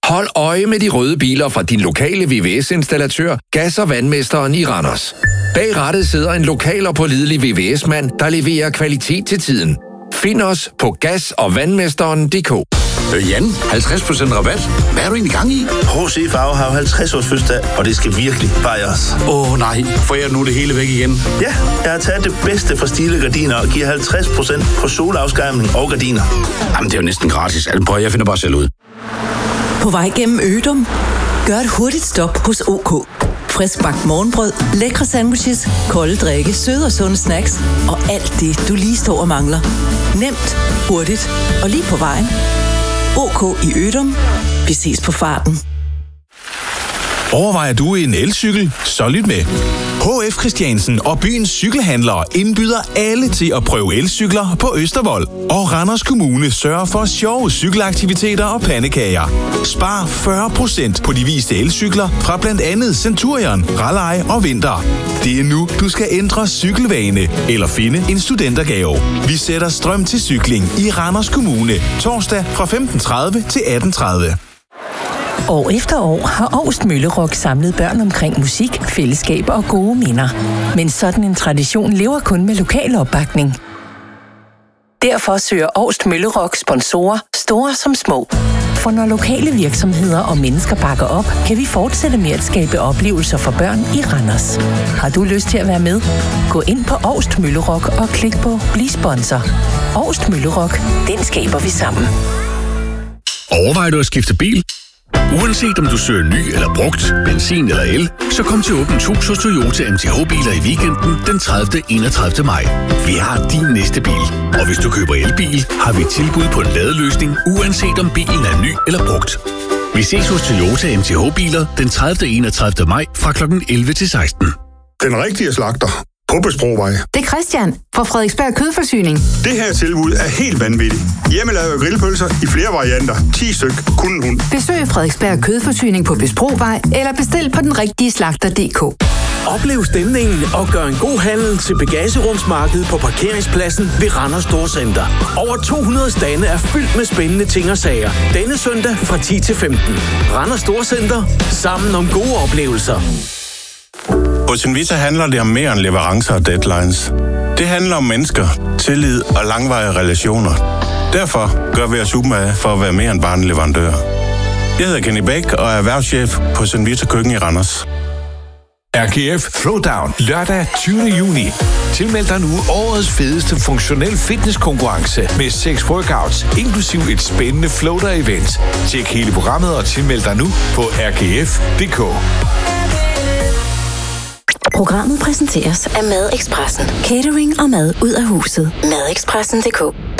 Hold øje med de røde biler fra din lokale VVS-installatør, Gas- og Vandmesteren i Randers. Bag rattet sidder en lokal og pålidelig VVS-mand, der leverer kvalitet til tiden. Find os på gasogvandmesteren.dk. Jan, 50% rabat. Hvad er du egentlig gang i? H.C. Farve har 50 års fødselsdag, og det skal virkelig fejres. Nej, får jeg nu det hele væk igen? Ja, jeg har taget det bedste fra Stile Gardiner og giver 50% på solafskærmning og gardiner. Jamen, det er jo næsten gratis. Jeg finder bare selv ud. På vej gennem Ødum? Gør et hurtigt stop hos OK. Frisk bagt morgenbrød, lækre sandwiches, kolde drikke, søde og sunde snacks og alt det, du lige står og mangler. Nemt, hurtigt og lige på vejen. OK i Ødum. Vi ses på farten. Overvejer du en elcykel? Så lyt med. HF Christiansen og byens cykelhandlere indbyder alle til at prøve elcykler på Østervold. Og Randers Kommune sørger for sjove cykelaktiviteter og pandekager. Spar 40% på de viste elcykler fra blandt andet Centurion, Raleigh og Vinter. Det er nu, du skal ændre cykelvane eller finde en studentergave. Vi sætter strøm til cykling i Randers Kommune. Torsdag fra 15:30 til 18:30. År efter år har Augst Møllerock samlet børn omkring musik, fællesskaber og gode minder. Men sådan en tradition lever kun med lokal opbakning. Derfor søger Augst Møllerock sponsorer, store som små. For når lokale virksomheder og mennesker bakker op, kan vi fortsætte med at skabe oplevelser for børn i Randers. Har du lyst til at være med? Gå ind på Augst Møllerock og klik på Bliv sponsor. Augst Møllerock, den skaber vi sammen. Overvejer du at skifte bil? Uanset om du søger ny eller brugt, benzin eller el, så kom til Åbent Hus hos Toyota MTH-biler i weekenden den 30. 31. maj. Vi har din næste bil. Og hvis du køber elbil, har vi tilbud på en ladeløsning, uanset om bilen er ny eller brugt. Vi ses hos Toyota MTH-biler den 30. 31. maj fra kl. 11 til 16. Den rigtige slagter på Besprovej. Det er Christian fra Frederiksberg Kødforsyning. Det her tilbud er helt vanvittigt. Hjemmelavede grillpølser i flere varianter. 10 styk, kun en hund. Besøg Frederiksberg Kødforsyning på Besprovej eller bestil på denrigtigeslagter.dk. Oplev stemningen og gør en god handel til bagagerumsmarkedet på parkeringspladsen ved Randers Storcenter. Over 200 stande er fyldt med spændende ting og sager. Denne søndag fra 10 til 15. Randers Storcenter. Sammen om gode oplevelser. Hos Invita handler det om mere end leverancer og deadlines. Det handler om mennesker, tillid og langvarige relationer. Derfor gør vi os umage for at være mere end bare en leverandør. Jeg hedder Kenny Bæk og er erhvervschef på Invita Køkken i Randers. RKF Throwdown lørdag 20. juni. Tilmeld dig nu årets fedeste funktionel fitnesskonkurrence med 6 workouts, inklusiv et spændende floater-event. Tjek hele programmet og tilmeld dig nu på rkf.dk. Programmet præsenteres af Madexpressen. Catering og mad ud af huset. Madexpressen.dk